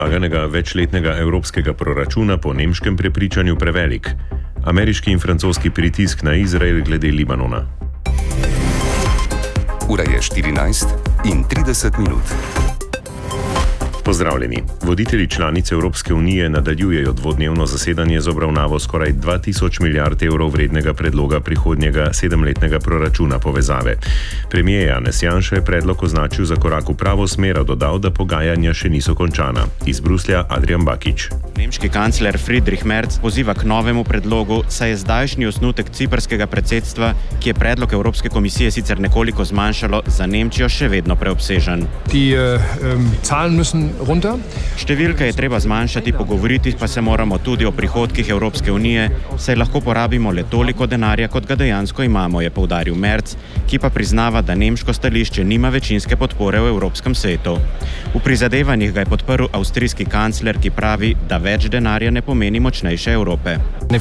predlaganega večletnega evropskega proračuna po nemškem prepričanju prevelik. Ameriški in francoski pritisk na Izrael glede Libanona. Ura je 14:30. Pozdravljeni. Voditelji članic Evropske unije nadaljujejo dvodnevno zasedanje z obravnavo skoraj 2000 milijard evrov vrednega predloga prihodnjega 7-letnega proračuna povezave. Premier Janez Janša je predlog označil za korak v pravo smer, dodal, da pogajanja še niso končana. Iz Bruslja Adrian Bakić. Nemški kancler Friedrich Merz poziva k novemu predlogu, saj je zdajšnji osnutek ciprskega predsedstva, ki je predlog Evropske komisije sicer nekoliko zmanjšalo, za Nemčijo še vedno preobsežen. Številke je treba zmanjšati, pogovoriti pa se moramo tudi o prihodkih Evropske unije, saj lahko porabimo le toliko denarja, kot ga dejansko imamo, je poudaril Merz, ki pa priznava, da nemško stališče nima večinske podpore v evropskem svetu. V prizadevanjih ga je podprl avstrijski kancler, ki pravi, da več denarja ne pomeni močnejše Evrope.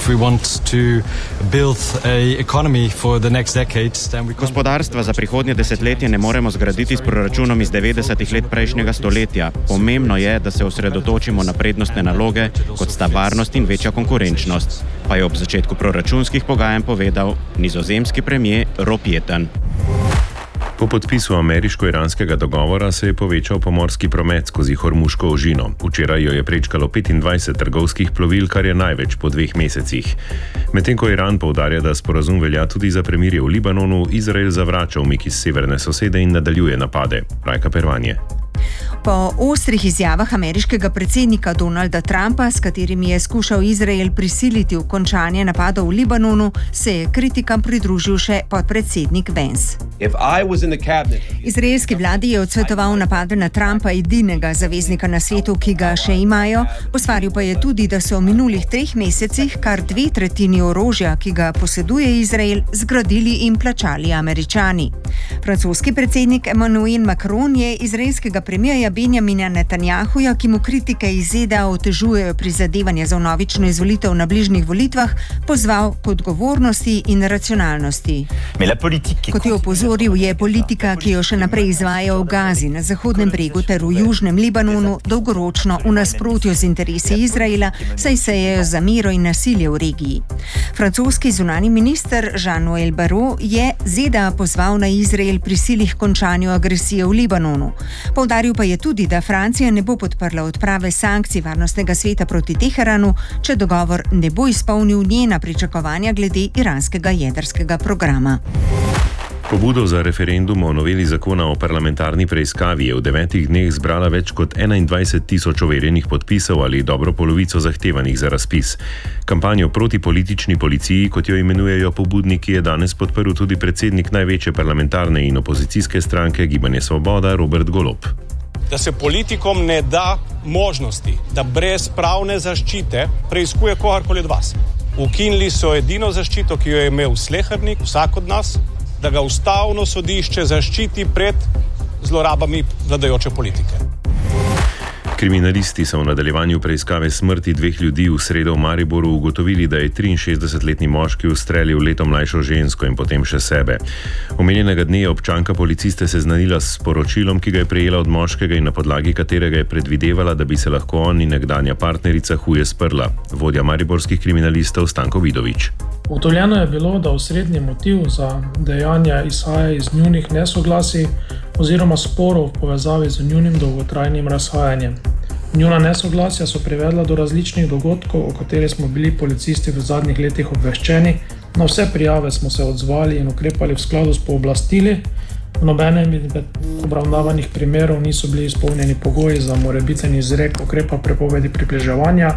Gospodarstva za prihodnje desetletje ne moremo zgraditi s proračunom iz 90-ih let prejšnjega stoletja. Pomembno je, da se osredotočimo na prednostne naloge, kot sta varnost in večja konkurenčnost, pa je ob začetku proračunskih pogajanj povedal nizozemski premier Rob Jetten. Po podpisu ameriško-iranskega dogovora se je povečal pomorski promet skozi Hormuško ožino. Včeraj jo je prečkalo 25 trgovskih plovil, kar je največ po 2 mesecih. Medtem ko Iran poudarja, da sporazum velja tudi za premirje v Libanonu, Izrael zavrača umik iz severne sosede in nadaljuje napade. Rajka Pervanje. Po ostrih izjavah ameriškega predsednika Donalda Trumpa, s katerimi je skušal Izrael prisiliti v končanje napadov v Libanonu, se je kritikam pridružil še podpredsednik Vance. Izraelski vladi je odsvetoval napade na Trumpa, edinega zaveznika na svetu, ki ga še imajo. Posvaril pa je tudi, da so v minulih 3 mesecih kar 2/3 orožja, ki ga poseduje Izrael, zgradili in plačali Američani. Francoski predsednik Emmanuel Macron je izraelskega premierja Benjamina Netanjahuja, ki mu kritike iz ZDA otežujejo prizadevanja za vnovično izvolitev na bližnjih volitvah, pozval k odgovornosti in racionalnosti. Kot je opozoril, je politika, ki jo še naprej izvaja v Gazi, na Zahodnem bregu ter v Južnem Libanonu, dolgoročno v nasprotju z interesi Izraela, saj sejejo za miro in nasilje v regiji. Francoski zunanji minister Jean-Noël Barrot je ZDA pozval na Izrael prisilih končanju agresije v Libanonu. Poudaril pa je tudi, da Francija ne bo podprla odprave sankcij Varnostnega sveta proti Teheranu, če dogovor ne bo izpolnil njena pričakovanja glede iranskega jedrskega programa. Pobudo za referendum o noveli zakona o parlamentarni preiskavi je v 9 dneh zbrala več kot 21.000 overjenih podpisov ali dobro polovico zahtevanih za razpis. Kampanjo proti politični policiji, kot jo imenujejo pobudniki, je danes podprl tudi predsednik največje parlamentarne in opozicijske stranke Gibanje Svoboda Robert Golob. Da se politikom ne da možnosti, da brez pravne zaščite preiskuje kogarkoli od vas. Ukinili so edino zaščito, ki jo je imel slehernik, vsak od nas, da ga ustavno sodišče zaščiti pred zlorabami vladajoče politike. Kriminalisti so v nadaljevanju preiskave smrti 2 ljudi v sredo v Mariboru ugotovili, da je 63-letni moški ustrelil leto mlajšo žensko in potem še sebe. Omenjenega dne je občanka policiste seznanila s sporočilom, ki ga je prejela od moškega in na podlagi katerega je predvidevala, da bi se lahko on in nekdanja partnerica huje sprla. Vodja mariborskih kriminalistov Stanko Vidovič. Ugotovljeno je bilo, da osrednji motiv za dejanja izhaja iz njunih nesoglasij oziroma sporov v povezavi z njunim dolgotrajnim razhajanjem. Njuna nesoglasja so privedla do različnih dogodkov, o katerih smo bili policisti v zadnjih letih obveščeni. Na vse prijave smo se odzvali in ukrepali v skladu s pooblastili. V nobenem izmed obravnavanih primerov niso bili izpolnjeni pogoji za morebiten izrek ukrepa prepovedi približevanja.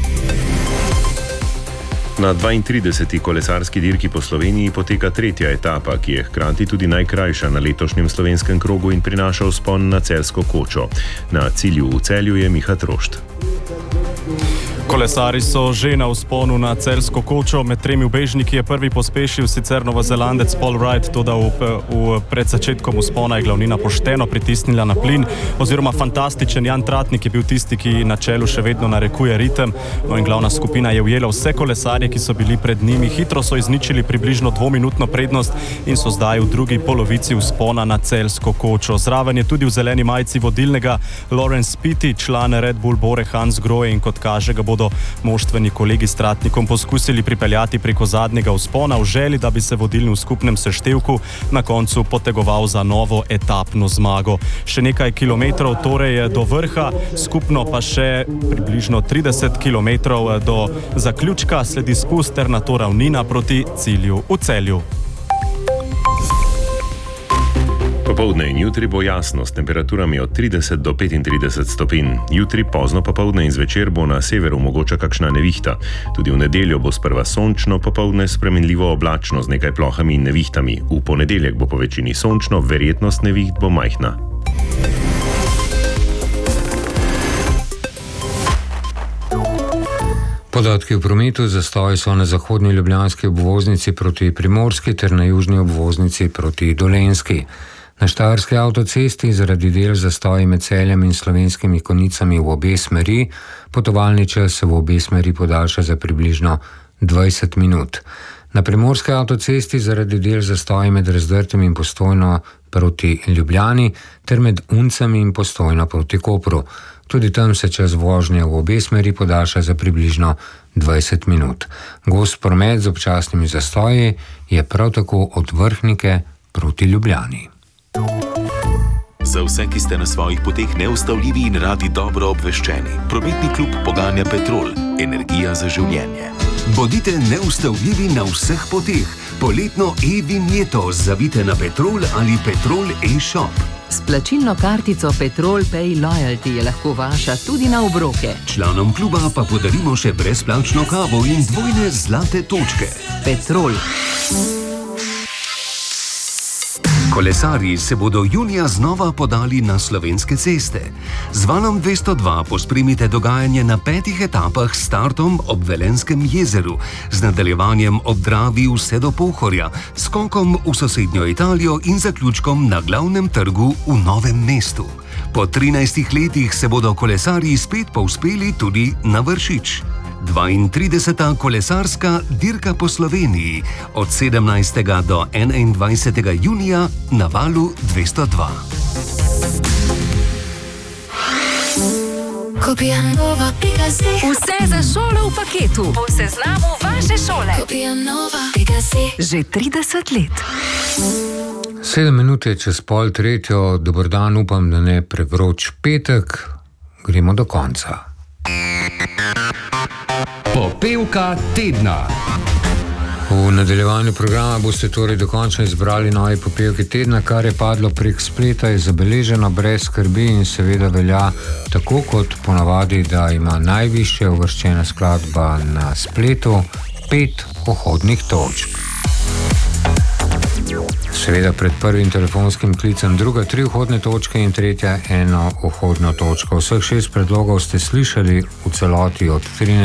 Na 32. kolesarski dirki po Sloveniji poteka 3. etapa, ki je hkrati tudi najkrajša na letošnjem slovenskem krogu in prinaša vzpon na Celjsko kočo. Na cilju v Celju je Miha Trošt. Kolesari so že na vzponu na Celjsko kočo. Med 3 ubežniki je prvi pospešil sicer novozelandec Paul Wright, toda pred začetkom vzpona je glavnina pošteno pritisnila na plin, oziroma fantastičen Jan Tratnik je bil tisti, ki na čelu še vedno narekuje ritem. No in glavna skupina je ujela vse kolesarje, ki so bili pred njimi. Hitro so izničili približno 2-minutno prednost in so zdaj v drugi polovici vzpona na Celjsko kočo. Zraven je tudi v zeleni majici vodilnega Laurence Pitty, član Red Bull Bore Hansgrohe, in kot kaže, ga bodo moštveni kolegi s Tratnikom poskusili pripeljati preko zadnjega vzpona v želji, da bi se vodilni v skupnem seštevku na koncu potegoval za novo etapno zmago. Še nekaj kilometrov torej do vrha, skupno pa še približno 30 kilometrov do zaključka, sledi spust ter nato ravnina proti cilju v Celju. Popoldne in jutri bo jasno s temperaturami od 30 do 35 stopinj. Jutri pozno popoldne in zvečer bo na severu mogoča kakšna nevihta. Tudi v nedeljo bo sprva sončno, popoldne spremenljivo oblačno z nekaj plohami in nevihtami. V ponedeljek bo po večini sončno, verjetnost neviht bo majhna. Podatki v prometu: zastoji so na zahodni ljubljanski obvoznici proti Primorski ter na južni obvoznici proti Dolenjski. Na Štajerski avtocesti zaradi del zastoji med Celjem in Slovenskimi Konjicami v obe smeri, potovalni čas se v obe smeri podaljša za približno 20 minut. Na Primorski avtocesti zaradi del zastoji med Razdrtem in Postojno proti Ljubljani ter med Uncami in Postojno proti Kopru. Tudi tam se čas vožnje v obe smeri podaljša za približno 20 minut. Gost promet z občasnimi zastoji je prav tako od Vrhnike proti Ljubljani. Za vse, ki ste na svojih poteh neustavljivi in radi dobro obveščeni, prometni klub poganja Petrol, energija za življenje. Bodite neustavljivi na vseh poteh. Poletno e-vinjeto zavite na Petrol ali Petrol e-shop. S plačilno kartico Petrol Pay Loyalty je lahko vaša tudi na obroke. Članom kluba pa podarimo še brezplačno kavo in dvojne zlate točke. Petrol. Kolesarji se bodo junija znova podali na slovenske ceste. Z Valom 202 pospremite dogajanje na 5 etapah s startom ob Velenskem jezeru, z nadaljevanjem ob Dravi vse do Pohorja, skokom v sosednjo Italijo in zaključkom na glavnem trgu v Novem mestu. Po 13 letih se bodo kolesarji spet povzpeli tudi na Vršič. 32. kolesarska dirka po Sloveniji od 17. do 21. junija na Valu 202. Vse za šolo v paketu. Po seznamu vaše šole. Že 30 let. 7 minut je čez 2:30. Dober dan, upam, da ne prevroč petek. Gremo do konca. Popevka tedna. V nadaljevanju programa boste torej dokončno izbrali novi popevki tedna. Kar je padlo prek spleta, je zabeleženo brez skrbi in seveda velja tako kot ponavadi, da ima najvišje uvrščena skladba na spletu 5 vhodnih točk. Seveda pred prvim telefonskim klicem druga 3 vhodne točke in tretja 1 vhodno točko. Vseh 6 predlogov ste slišali v celoti od 13.